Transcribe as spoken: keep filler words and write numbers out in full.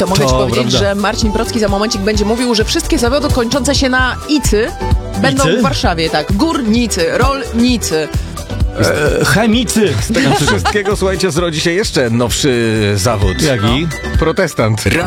To mogę To ci powiedzieć, prawda. że Marcin Procki za momencik będzie mówił, że wszystkie zawody kończące się na icy będą Icy? w Warszawie, tak. Górnicy, rolnicy. E, chemicy! Z tego wszystkiego, słuchajcie, zrodzi się jeszcze nowszy zawód. Jaki? Protestant.